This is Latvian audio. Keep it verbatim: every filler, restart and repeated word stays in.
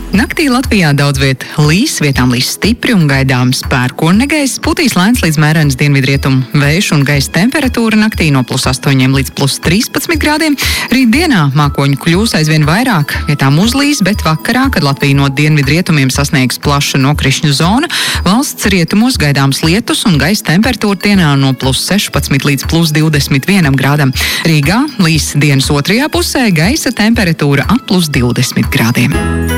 Naktī Latvijā daudz viet līs, vietām līs stipri un gaidāms pērkonnegaiss, putīs lēns līdz mērens dienvidrietumu vējš un gaisa temperatūra naktī no plus astoņiem līdz plus trīspadsmit grādiem. Rīt dienā mākoņu kļūs aizvien vairāk, vietām uzlīs, bet vakarā, kad Latvija no dienvidrietumiem sasniegs plaša nokrišņu zona, valsts rietumos gaidāms lietus un gaisa temperatūra dienā no plus sešpadsmit līdz plus divdesmit vienam grādam. Rīgā līs dienas otrajā pusē, gaisa temperatūra ap plus divdesmit grādiem.